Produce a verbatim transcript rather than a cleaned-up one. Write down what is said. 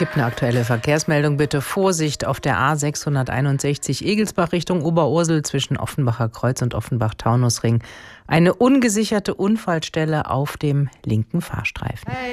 gibt eine aktuelle Verkehrsmeldung. Bitte Vorsicht auf der A sechshunderteinundsechzig Egelsbach Richtung Oberursel zwischen Offenbacher Kreuz und Offenbach-Taunusring. Eine ungesicherte Unfallstelle auf dem linken Fahrstreifen. Hey.